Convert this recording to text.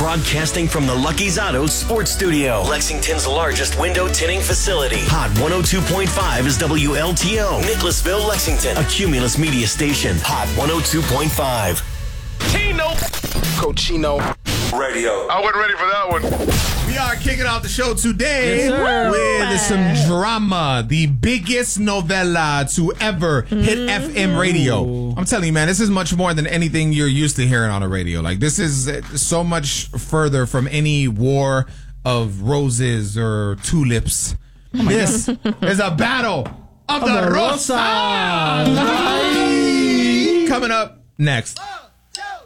Broadcasting from the Lucky's Auto Sports Studio, Lexington's largest window tinting facility. Hot 102.5 is WLTO, Nicholasville, Lexington, a Cumulus media station. Hot 102.5. Tino. Cochino Radio. I wasn't ready for that one. We are kicking off the show today with some drama. The biggest novella to ever hit FM radio. I'm telling you, man, this is much more than anything you're used to hearing on the radio. Like, this is so much further from any war of roses or tulips. This is a battle of the Rosas. Coming up next.